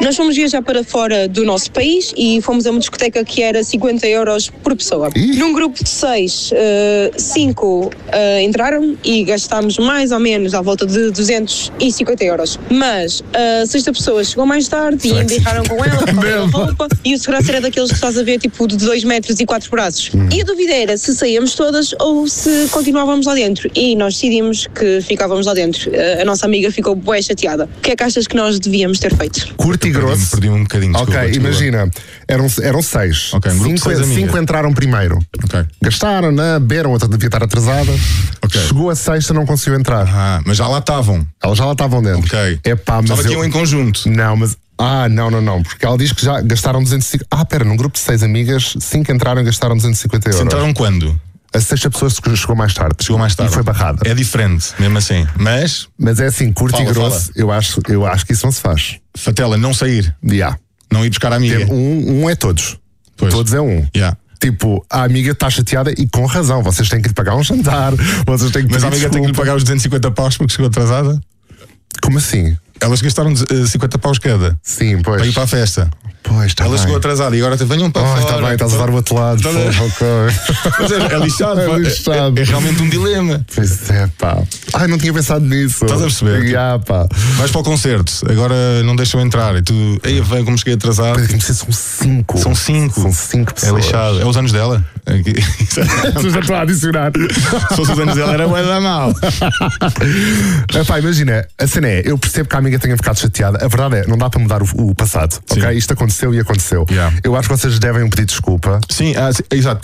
Nós fomos viajar para fora do nosso país e fomos a uma discoteca que era 50 euros por pessoa. Num grupo de 6, 5 entraram e gastámos mais ou menos à volta de 250 euros. Mas a sexta pessoa chegou mais tarde e embirraram com ela por causa da roupa, e o segurança era daqueles que estás a ver, tipo de 2 metros e 4 braços. E a dúvida era se saíamos todas ou se continuávamos lá dentro. E nós decidimos que ficávamos lá dentro. A nossa amiga ficou bué chateada. O que é que achas que nós devíamos ter feito? Curto e grosso. Perdi um bocadinho, desculpa. Ok, imagina, eram 6. Ok, um grupo de 6 amigas. 5 entraram primeiro. Ok. Gastaram, né? Beberam, outra devia estar atrasada. Ok. Chegou a sexta, não conseguiu entrar. Mas já lá estavam. Elas já lá estavam dentro. Ok. Epá, mas Estava aqui um em conjunto. Não, mas... não, porque ela diz que já gastaram 250... pera, num grupo de 6 amigas, 5 entraram e gastaram 250 euros. Entraram quando? A sexta pessoa chegou mais tarde. E foi barrada. É diferente, mesmo assim. Mas é assim, curto e grosso, eu acho que isso não se faz. Fatela, não sair. Yeah. Não ir buscar a amiga. Um é todos. Pois. Todos é um. Yeah. Tipo, a amiga está chateada e com razão. Vocês têm que lhe pagar um jantar. Vocês têm que Mas a amiga tem que lhe pagar os 250 paus porque chegou atrasada? Como assim? Elas gastaram 50 paus cada. Sim, pois. Para ir para a festa. Pois, está Ela bem. chegou atrasada e agora venham para fora. Está bem, estás a dar o outro lado. Mas é lixado. É lixado. É realmente um dilema. Pois é, pá. Não tinha pensado nisso. Estás a perceber? Pá. Vais para o concerto, agora não deixam entrar. E tu, vem como cheguei atrasado. São 5. São 5. São 5 pessoas. É lixado. É os anos dela. Tu já estou a adicionar. Se fosse os anos dela, era bué da mal. Epá, imagina, a cena é, eu percebo que a amiga tenha ficado chateada. A verdade é, não dá para mudar o passado. Ok? Isto aconteceu e aconteceu. Yeah. Eu acho que vocês devem pedir desculpa. Sim, exato.